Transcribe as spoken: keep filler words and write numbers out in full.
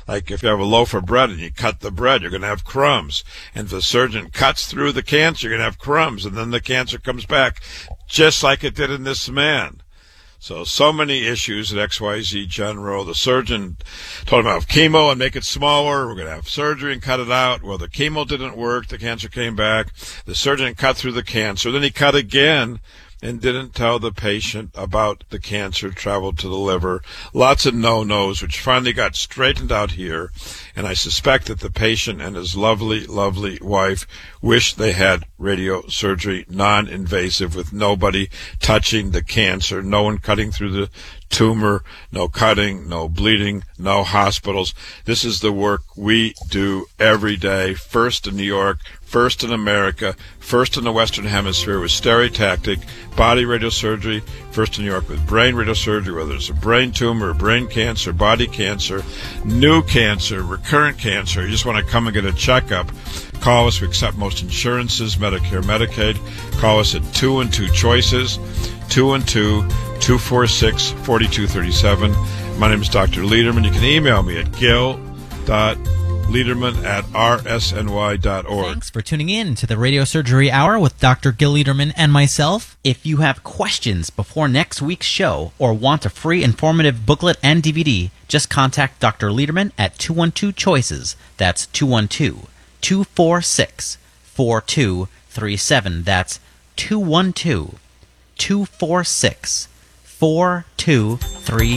Like if you have a loaf of bread and you cut the bread, you're going to have crumbs. And if the surgeon cuts through the cancer, you're going to have crumbs. And then the cancer comes back, just like it did in this man. So, so many issues at X Y Z General. The surgeon told him to have chemo and make it smaller. We're going to have surgery and cut it out. Well, the chemo didn't work. The cancer came back. The surgeon cut through the cancer. Then he cut again and didn't tell the patient about the cancer, traveled to the liver. Lots of no-nos, which finally got straightened out here. And I suspect that the patient and his lovely, lovely wife wish they had radiosurgery, non-invasive, with nobody touching the cancer, no one cutting through the tumor, no cutting, no bleeding, no hospitals. This is the work we do every day, first in New York, first in America, first in the Western Hemisphere with stereotactic body radiosurgery, first in New York with brain radiosurgery, whether it's a brain tumor, brain cancer, body cancer, new cancer, recurrent cancer. You just want to come and get a checkup. Call us. We accept most insurances, Medicare, Medicaid. Call us at two one two choices, two one two, two four six, four two three seven. My name is Doctor Lederman. You can email me at gil dot lederman at r s n y dot org. Thanks for tuning in to the Radiosurgery Hour with Doctor Gil Lederman and myself. If you have questions before next week's show or want a free informative booklet and D V D, just contact Doctor Lederman at two one two choices. That's two one two, two four six, four two three seven. That's two one two, two four six, four two three